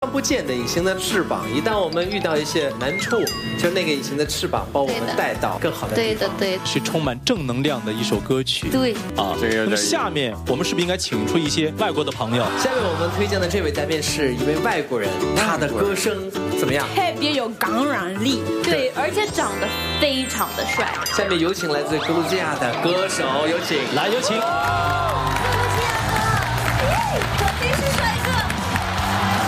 不见的隐形的翅膀，一旦我们遇到一些难处，就那个隐形的翅膀帮我们带到更好的地方。 对的， 是充满正能量的一首歌曲。 对啊，那么下面我们是不是应该请出一些外国的朋友？ 下面我们推荐的这位嘉宾是一位外国人，他的歌声怎么样？ 特别有感染力，对，而且长得非常的帅。 下面有请来自格鲁吉亚的歌手，有请。 来，有请。